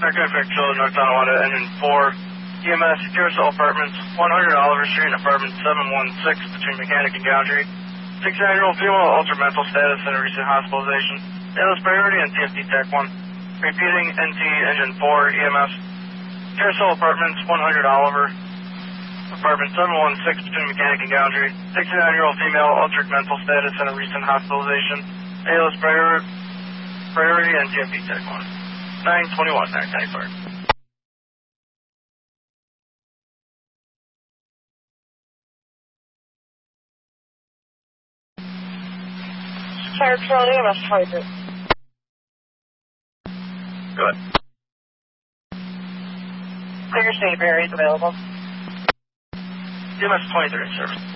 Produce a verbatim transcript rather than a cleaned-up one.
Second Victual, North Tonawanda, Engine four, E M S, Carousel Apartments, one hundred Oliver Street, Apartment seven one six, between Mechanic and Gowdry. sixty-nine-year-old female, altered mental status and a recent hospitalization. A L S priority and T F T Tech one. Repeating, N T, Engine four, E M S. Carousel Apartments, one hundred Oliver, Apartment seven one six, between Mechanic and Gowdry. sixty-nine-year-old female, altered mental status and a recent hospitalization. A L S priority, priority and T F T Tech one. nine twenty-one, nine ninety-four. Fire Patrol, E M S twenty-three. Good. Clear State Barriers available. E M S twenty-three, service.